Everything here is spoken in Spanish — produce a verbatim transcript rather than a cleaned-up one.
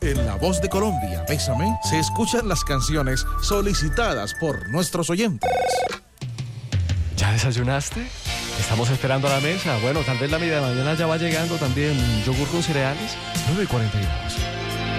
En La Voz de Colombia, Bésame, se escuchan las canciones solicitadas por nuestros oyentes. ¿Ya desayunaste? Estamos esperando a la mesa. Bueno, tal vez la media mañana ya va llegando también. Yogur con cereales, nueve y cuarenta y dos.